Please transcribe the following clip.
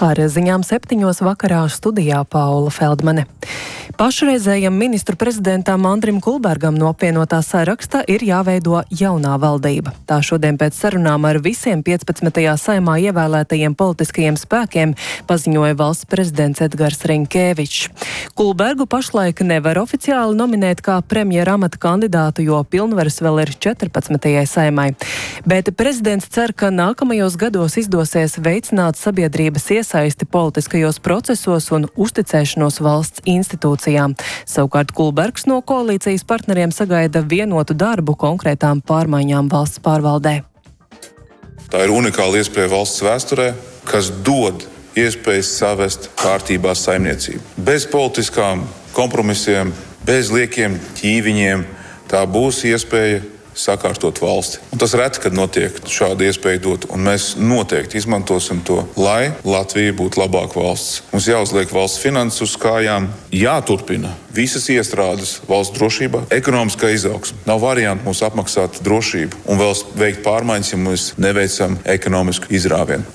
Ar ziņām 7 vakarā studijā Paula Feldmane. Pašreizējam ministru prezidentam Andrim Kulbergam no apvienotā saraksta ir jāveido jaunā valdība. Tā šodien pēc sarunām ar visiem 15. saimā ievēlētajiem politiskajiem spēkiem paziņoja valsts prezidents Edgars Riņkēvičs. Kulbergu pašlaik nevar oficiāli nominēt kā premjera amata kandidātu, jo pilnvaras vēl ir 14. saimai. Bet prezidents cer, ka nākamajos gados izdosies veicināt sabiedrības iesaisti politiskajos procesos un uzticēšanos valsts institūcijām. Savukārt Kulbergs no koalīcijas partneriem sagaida vienotu darbu konkrētām pārmaiņām valsts pārvaldē. Tā ir unikāla iespēja valsts vēsturē, kas dod iespējas savest kārtībā saimniecību. Bez politiskām kompromisiem, bez liekiem ķīviņiem, tā būs iespēja sakārtot valsti. Un tas reti, kad notiek šāda iespēja dot, un mēs noteikti izmantosim to, lai Latvija būtu labāka valsts. Mums jāuzliek valsts finanses uz kājām, jāturpina visas iestrādes valsts drošībā, ekonomiskā izaugsme. Nav variantu mums apmaksāt drošību un vēl veikt pārmaiņas, ja mēs neveicam ekonomisku izrāvienu.